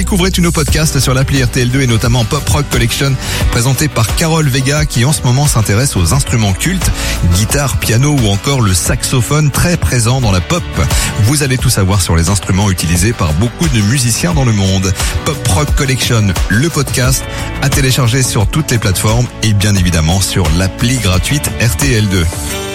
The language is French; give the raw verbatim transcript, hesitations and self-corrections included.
découvrez tous nos podcasts sur l'appli R T L deux et notamment Pop Rock Collection, présenté par Carole Vega, qui en ce moment s'intéresse aux instruments cultes, guitare, piano ou encore le saxophone, très présent dans la pop. Vous allez tout savoir sur les instruments utilisés par beaucoup de musiciens dans le monde. Pop Rock Collection, le podcast, à télécharger sur toutes les plateformes et bien évidemment sur l'appli gratuite R T L deux.